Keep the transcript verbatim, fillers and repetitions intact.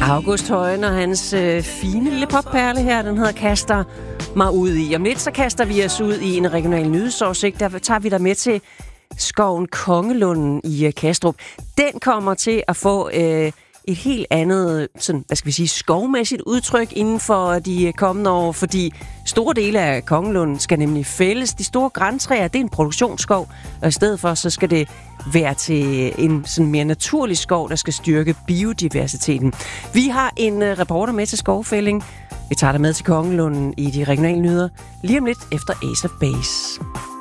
August Højen og hans øh, fine lille popperle her, den hedder Kaster mig ud i. Om lidt så kaster vi os ud i en regional nyhedsoversigt. Der tager vi dig med til skoven Kongelunden i øh, Kastrup. Den kommer til at få øh, et helt andet, sådan, hvad skal vi sige, skovmæssigt udtryk inden for de kommende år, fordi store dele af Kongelunden skal nemlig fældes. De store grantræer, det er en produktionsskov, og i stedet for så skal det være til en sådan mere naturlig skov, der skal styrke biodiversiteten. Vi har en uh, reporter med til skovfælling. Vi tager dig med til Kongelunden i de regionale nyheder lige om lidt efter Ace of Base.